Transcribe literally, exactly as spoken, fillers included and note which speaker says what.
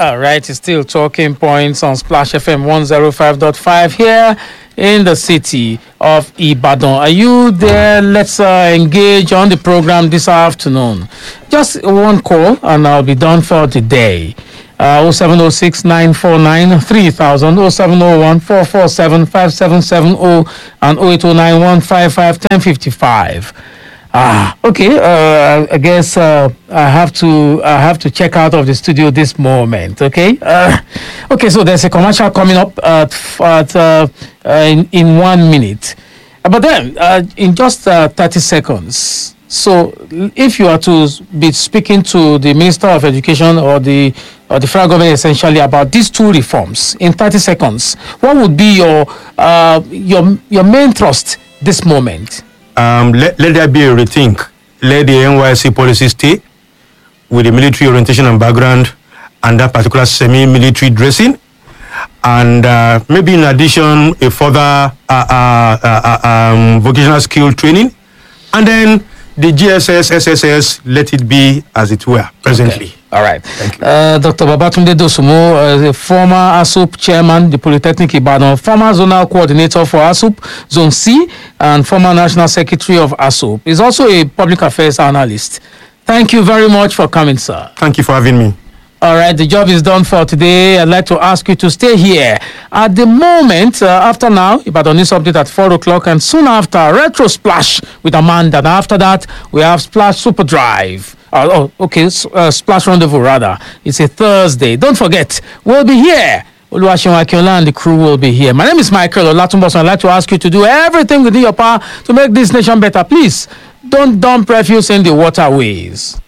Speaker 1: All right, it's still talking points on Splash F M one oh five point five here in the city of Ibadan. Are you there? Let's uh, engage on the program this afternoon. Just one call and I'll be done for the day. Uh, oh seven oh six, nine four nine, three thousand, oh seven oh one, four four seven, five seven seven oh and oh eight oh nine, one five five, one oh five five. Ah, okay. Uh, I guess uh, I have to I have to check out of the studio this moment. Okay. Uh, okay. So there's a commercial coming up at at uh, uh, in in one minute, uh, but then uh, in just uh, thirty seconds. So if you are to be speaking to the Minister of Education or the or the federal government essentially about these two reforms in thirty seconds, what would be your uh, your your main thrust this moment?
Speaker 2: Um, let, let there be a rethink. Let the N Y S C policy stay with the military orientation and background and that particular semi-military dressing. And uh, maybe in addition, a further uh, uh, uh, um, vocational skill training. And then the G S S, S S S, let it be as it were presently.
Speaker 1: Okay. All right.
Speaker 2: Thank you.
Speaker 1: Uh, Doctor Babatunde Dosumo, uh, the former ASUP chairman, the Polytechnic Ibadan, former zonal coordinator for ASUP Zone C, and former national secretary of ASUP. He's also a public affairs analyst. Thank you very much for coming, sir.
Speaker 2: Thank you for having me.
Speaker 1: All right, the job is done for today. I'd like to ask you to stay here. At the moment, uh, after now, Ibadan News Update at four o'clock, and soon after, Retro Splash with Amanda. And after that, we have Splash Super Drive. Uh, oh, okay, uh, Splash Rendezvous, rather. It's a Thursday. Don't forget, we'll be here. Oluwaseun Akinola and the crew will be here. My name is Michael Olatunbosun. I'd like to ask you to do everything within your power to make this nation better. Please, don't dump refuse in the waterways.